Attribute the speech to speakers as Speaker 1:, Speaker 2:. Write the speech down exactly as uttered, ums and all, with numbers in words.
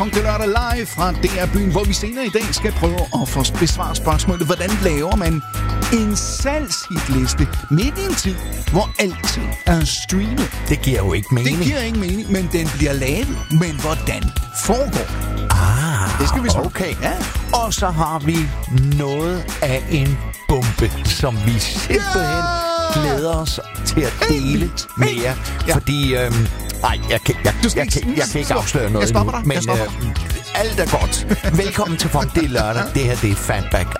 Speaker 1: Det lørdag live fra D R-byen, hvor vi senere i dag skal prøve at få besvare spørgsmålet, hvordan laver man en salgshitliste midt i en tid, hvor alting er streamet.
Speaker 2: Det giver jo ikke mening.
Speaker 1: Det giver ikke mening, men den bliver lavet. Men hvordan foregår?
Speaker 2: Ah,
Speaker 1: det skal vi svare.
Speaker 2: Okay. Ja. Og så har vi noget af en bombe, som vi simpelthen yeah! glæder os til at dele med jer. Ja. Fordi, øhm, nej, jeg kan, jeg, jeg, jeg, jeg, jeg kan ikke afsløre noget
Speaker 1: jeg
Speaker 2: endnu.
Speaker 1: Dig.
Speaker 2: Men øh, alt er godt. Velkommen til Funk, det er lørdag. Det her, det er Fatback